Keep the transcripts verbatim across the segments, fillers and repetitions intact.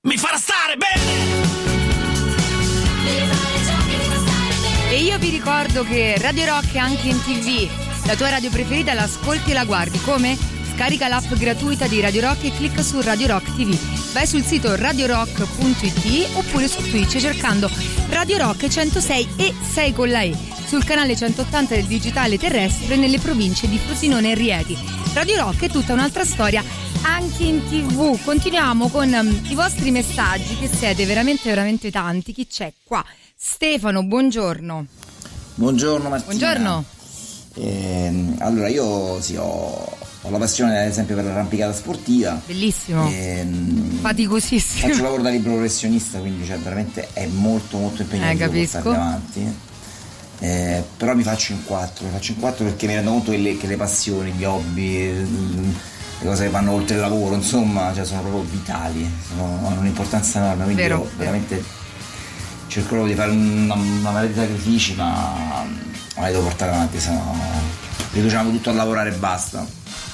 mi farà stare bene. E io vi ricordo che Radio Rock è anche in tivù. La tua radio preferita l'ascolti e la guardi. Come? Scarica l'app gratuita di Radio Rock e clicca su Radio Rock tivù. Vai sul sito radio rock punto it oppure su Twitch cercando Radio Rock centosei e sei con la E. Sul canale centottanta del digitale terrestre nelle province di Frosinone e Rieti. Radio Rock è tutta un'altra storia anche in tivù. Continuiamo con um, i vostri messaggi, che siete veramente veramente tanti. Chi c'è qua? Stefano, buongiorno. Buongiorno Martina. Buongiorno. Eh, allora io sì, ho, ho la passione ad esempio per l'arrampicata sportiva. Bellissimo. Eh, Faticosissimo. Faccio lavoro da libero professionista, quindi cioè, veramente è molto molto impegnativo eh, portarli avanti. Eh, però mi faccio in quattro, mi faccio in quattro perché mi rendo conto che le, che le passioni, gli hobby, le cose che vanno oltre il lavoro, insomma, cioè sono proprio vitali, sono, hanno un'importanza enorme, quindi vero, io veramente vero. cerco proprio di fare una, una marea di sacrifici, ma ma li devo portare avanti, se no riduciamo tutto a lavorare e basta.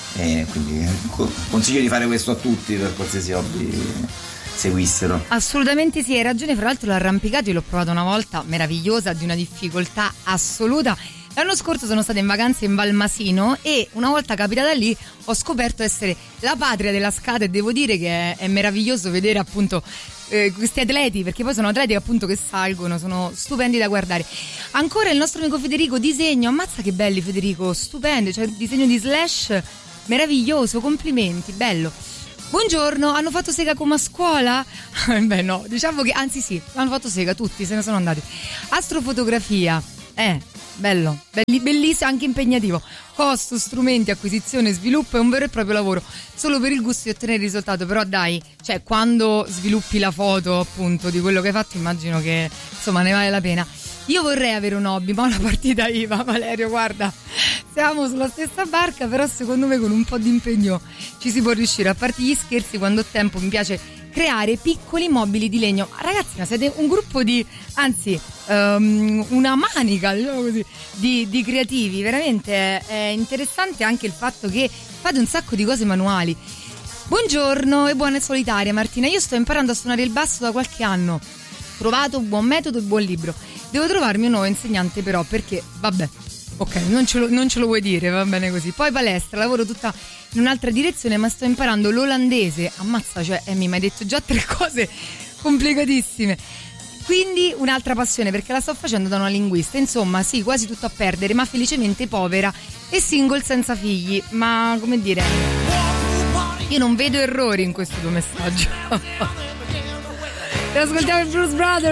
E quindi consiglio di fare questo a tutti per qualsiasi hobby seguissero. Assolutamente sì, hai ragione. Fra l'altro l'arrampicato io l'ho provato una volta, meravigliosa, di una difficoltà assoluta. L'anno scorso sono stata in vacanza in Valmasino e una volta capitata lì ho scoperto essere la patria della scata, e devo dire che è, è meraviglioso vedere appunto eh, questi atleti, perché poi sono atleti appunto che salgono, sono stupendi da guardare. Ancora il nostro amico Federico, disegno, ammazza che belli Federico, stupendo, cioè disegno di Slash meraviglioso, complimenti, bello. Buongiorno, hanno fatto sega come a scuola? Beh no, diciamo che anzi sì, hanno fatto sega tutti, se ne sono andati. Astrofotografia, eh, bello, belli, bellissimo, anche impegnativo. Costo, strumenti, acquisizione, sviluppo è un vero e proprio lavoro, solo per il gusto di ottenere il risultato. Però dai, cioè quando sviluppi la foto appunto di quello che hai fatto, immagino che insomma ne vale la pena. Io vorrei avere un hobby, ma una partita I V A, Valerio, guarda, siamo sulla stessa barca, però secondo me con un po' di impegno ci si può riuscire. A parte gli scherzi, quando ho tempo mi piace creare piccoli mobili di legno. Ragazzi, ma siete un gruppo di, anzi, um, una manica, diciamo così, di, di creativi. Veramente è, è interessante anche il fatto che fate un sacco di cose manuali. Buongiorno e buona solitaria Martina, io sto imparando a suonare il basso da qualche anno. Ho trovato un buon metodo e buon libro. Devo trovarmi un nuovo insegnante però, perché, vabbè, ok, non ce, lo, non ce lo vuoi dire, va bene così. Poi palestra, lavoro tutta in un'altra direzione, ma sto imparando l'olandese. Ammazza, cioè, Emi, mi hai detto già tre cose complicatissime. Quindi un'altra passione, perché la sto facendo da una linguista. Insomma, sì, quasi tutto a perdere, ma felicemente povera e single senza figli. Ma, come dire, io non vedo errori in questo tuo messaggio. E ascoltiamo il Blues Brothers.